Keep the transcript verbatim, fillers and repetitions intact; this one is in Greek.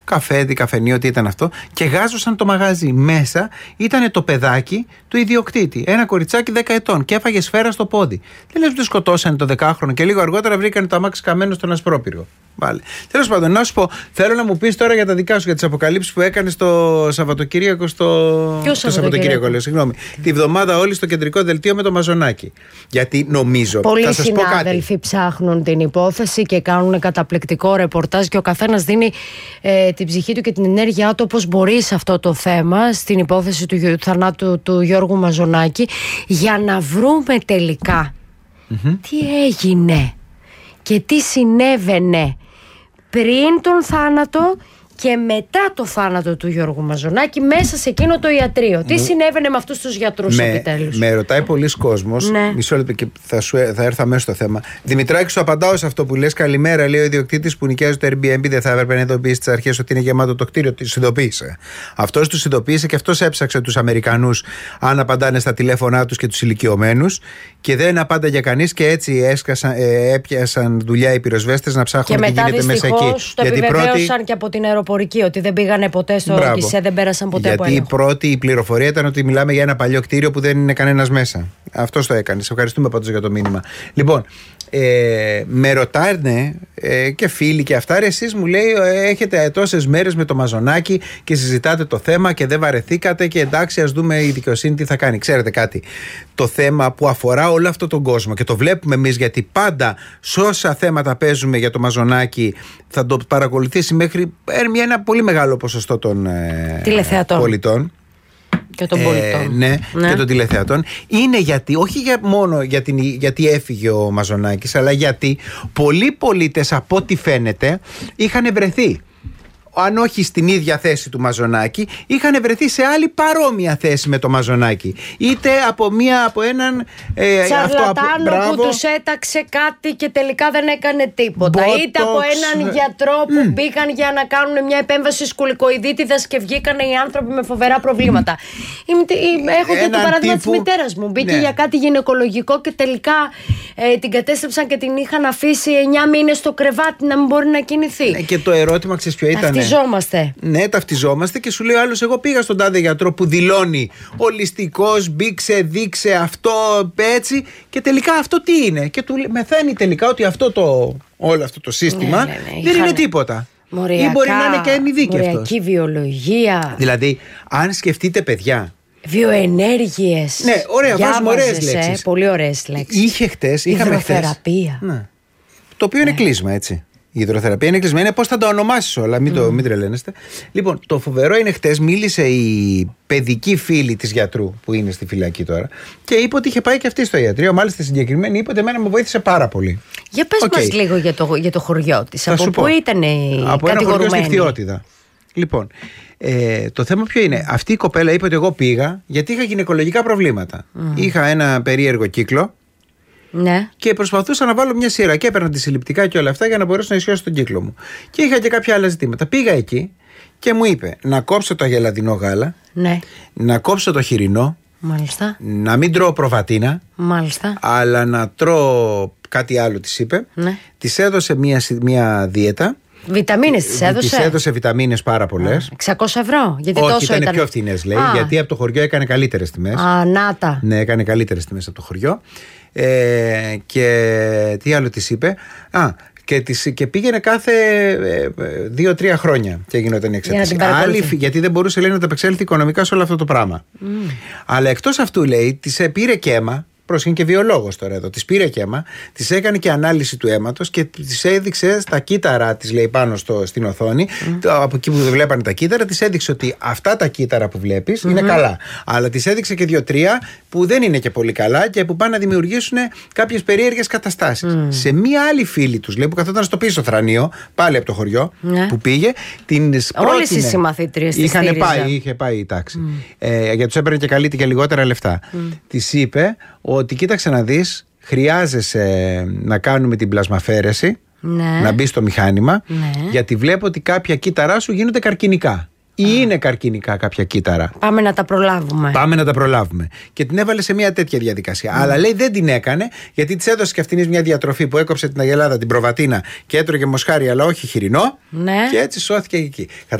καφέ, καφενείο, τι ήταν αυτό, και γάζωσαν το μαγαζί. Μέσα ήταν το παιδάκι του ιδιοκτήτη. Ένα κοριτσάκι δέκα ετών και έφαγε σφαίρα στο πόδι. Δεν λες ότι σκοτώσανε το δεκάχρονο και λίγο αργότερα βρήκαν το αμάξι καμένο στον Ασπρόπυργο. Βale. Τέλος πάντων, να σου πω, θέλω να μου πεις τώρα για τα δικά σου, για τις αποκαλύψεις που έκανες το Σαββατοκύριακο. Στο Ποιο το Σαββατοκύριακο, λέω, συγγνώμη. Τη βδομάδα όλη στο κεντρικό δελτίο με το Μαζονάκι. Γιατί νομίζω. Πολλοί συνάδελφοι ψάχνουν την υπόθεση και κάνουν καταπληκτικό ρεπορτάζ και ο καθένας δίνει ε, την ψυχή του και την ενέργειά του όπως μπορεί σε αυτό το θέμα, στην υπόθεση του, του θανάτου του Γιώργου Μαζονάκη, για να βρούμε τελικά mm-hmm. τι έγινε και τι συνέβαινε πριν τον θάνατο και μετά το θάνατο του Γιώργου Μαζονάκη μέσα σε εκείνο το ιατρείο. Τι συνέβαινε με αυτούς τους γιατρούς με, επιτέλους? Με ρωτάει πολλοί κόσμος. Ναι. Μισό λεπτό και θα, σου, θα έρθω αμέσως στο θέμα. Δημητράκη, σου απαντάω σε αυτό που λες. Καλημέρα, λέει ο ιδιοκτήτης που νοικιάζει το Airbnb. Δεν θα έπρεπε να ειδοποιήσει στις αρχές ότι είναι γεμάτο το κτίριο? Τους ειδοποίησε. Αυτός τους ειδοποίησε και αυτός έψαξε τους Αμερικανούς αν απαντάνε στα τηλέφωνά τους και τους ηλικιωμένους. Και δεν απάνταγε κανείς και έτσι έσκασαν, ε, έπιασαν δουλειά οι πυροσβέστες να ψάχνουν τι γίνεται μέσα εκεί. Το επιβεβαίωσαν πρώτη... και από την αεροπορική ότι δεν πήγανε ποτέ στο ΚΙΣΕ, δεν πέρασαν ποτέ. Γιατί από η πρώτη η πληροφορία ήταν ότι μιλάμε για ένα παλιό κτίριο που δεν είναι κανένας μέσα. Αυτό το έκανε. Σε ευχαριστούμε πάντως για το μήνυμα. Λοιπόν, ε, με ρωτάνε ε, και φίλοι και αυτά, ρε, εσείς μου λέει έχετε τόσες μέρες με το Μαζονάκι και συζητάτε το θέμα και δεν βαρεθήκατε και εντάξει, ας δούμε η δικαιοσύνη τι θα κάνει. Ξέρετε κάτι, το θέμα που αφορά όλο αυτόν τον κόσμο και το βλέπουμε εμείς, γιατί πάντα σε όσα θέματα παίζουμε για το Μαζονάκι θα το παρακολουθήσει μέχρι ένα πολύ μεγάλο ποσοστό των ε, πολιτών. Και των πολιτών. Ε, ναι, ναι, και των τηλεθεατών. Είναι γιατί, όχι για, μόνο για την, γιατί έφυγε ο Μαζονάκης, αλλά γιατί πολλοί πολίτες, από ό,τι φαίνεται, είχαν βρεθεί, αν όχι στην ίδια θέση του Μαζονάκη, είχαν βρεθεί σε άλλη παρόμοια θέση με το Μαζονάκη. Είτε από, μία, από έναν ε, τσαρλατάνο αυτό, που τους έταξε κάτι και τελικά δεν έκανε τίποτα. Botox, είτε από έναν γιατρό που mm. μπήκαν για να κάνουν μια επέμβαση σκουλικοειδίτιδας και βγήκαν οι άνθρωποι με φοβερά προβλήματα. Έχω και το παράδειγμα τύπου... της μητέρας μου. Μπήκε ναι. για κάτι γυναικολογικό και τελικά ε, την κατέστρεψαν και την είχαν αφήσει εννιά μήνες στο κρεβάτι να μην μπορεί να κινηθεί. Ναι, και το ερώτημα, ξέρεις ποιο ήταν? Ταυτιζόμαστε. Ναι, ταυτιζόμαστε και σου λέει ο άλλος, εγώ πήγα στον τάδε γιατρό που δηλώνει ολιστικός, μπήξε, δείξε αυτό, έτσι, και τελικά αυτό τι είναι? Και του μεθαίνει τελικά ότι αυτό το, όλο αυτό το σύστημα ναι, ναι, ναι, δεν είχαν... είναι τίποτα. Μοριακά, ή μπορεί να είναι και ανειδίκευτος. Μοριακή βιολογία. Δηλαδή, αν σκεφτείτε, παιδιά, βιοενέργειες. Ναι, ωραία, βάζουμε ωραίες λέξεις. Ε, πολύ ωραίες λέξεις. Είχε χτες, είχαμε χτες. Υδροθεραπεία. Ναι. Το οποίο ναι. είναι κλείσμα, έτσι. Η υδροθεραπεία είναι κλεισμένη. Είναι πώς θα τα ονομάσεις όλα, μην, mm. το, μην τρελαίνεστε. Λοιπόν, το φοβερό είναι, χτες μίλησε η παιδική φίλη της γιατρού που είναι στη φυλακή τώρα και είπε ότι είχε πάει και αυτή στο ιατρείο. Μάλιστα συγκεκριμένη είπε ότι εμένα με βοήθησε πάρα πολύ. Για πες okay. μας λίγο για το, για το χωριό της. Θα από πού ήταν η από ένα χωριό στη Φθιώτιδα. Λοιπόν, ε, το θέμα ποιο είναι? Αυτή η κοπέλα είπε ότι εγώ πήγα γιατί είχα γυναικολογικά προβλήματα. Mm. Είχα ένα περίεργο κύκλο. Ναι. Και προσπαθούσα να βάλω μια σειρά και έπαιρνα τη συλληπτικά και όλα αυτά για να μπορέσω να ισιώσω τον κύκλο μου. Και είχα και κάποια άλλα ζητήματα. Πήγα εκεί και μου είπε να κόψω το αγελαδινό γάλα, ναι. να κόψω το χοιρινό, μάλιστα. να μην τρώω προβατίνα, μάλιστα. αλλά να τρώω κάτι άλλο, της είπε. Ναι. Της έδωσε μια, μια δίαιτα. Βιταμίνες της έδωσε. Της έδωσε βιταμίνες πάρα πολλές. εξακόσια ευρώ. Γιατί όχι, τόσο ήταν, ήταν πιο φθηνές, λέει. Α. Γιατί από το χωριό έκανε καλύτερες τιμές. Α, νάτα. Ναι, έκανε καλύτερες τιμές από το χωριό. Ε, και τι άλλο της είπε? Α, και, της, και πήγαινε κάθε δύο-τρία χρόνια και γινόταν η εξέταση. Για Άλλη, γιατί δεν μπορούσε, λέει, να τα απεξέλθει οικονομικά σε όλο αυτό το πράγμα. Mm. Αλλά εκτός αυτού, λέει, της πήρε και αίμα. Είναι και βιολόγος τώρα εδώ. Της πήρε και αίμα, της έκανε και ανάλυση του αίματος και της έδειξε στα κύτταρα της, λέει, πάνω στο, στην οθόνη, mm. από εκεί που βλέπανε τα κύτταρα, της έδειξε ότι αυτά τα κύτταρα που βλέπεις mm-hmm. είναι καλά. Αλλά της έδειξε και δύο-τρία που δεν είναι και πολύ καλά και που πάνε να δημιουργήσουν κάποιες περίεργες καταστάσεις. Mm. Σε μία άλλη φίλη τους, λέει, που καθόταν στο πίσω θρανείο, πάλι από το χωριό, mm. που πήγε, την πρότεινε. Όλες οι συμμαθήτριες της είχαν πάει, είχε πάει η τάξη. Mm. Ε, για τους έπαιρνε και καλή και λιγότερα λεφτά. Mm. Της είπε ότι κοίταξε να δεις, χρειάζεσαι να κάνουμε την πλασμαφέρεση, ναι. να μπει στο μηχάνημα, ναι. γιατί βλέπω ότι κάποια κύτταρά σου γίνονται καρκινικά. Ή είναι καρκινικά κάποια κύτταρα. Πάμε να τα προλάβουμε. Πάμε να τα προλάβουμε. Και την έβαλε σε μια τέτοια διαδικασία. Mm. Αλλά, λέει, δεν την έκανε, γιατί της έδωσε και αυτήν μια διατροφή που έκοψε την αγελάδα, την προβατίνα και έτρωγε μοσχάρι, αλλά όχι χοιρινό. Ναι. Και έτσι σώθηκε εκεί.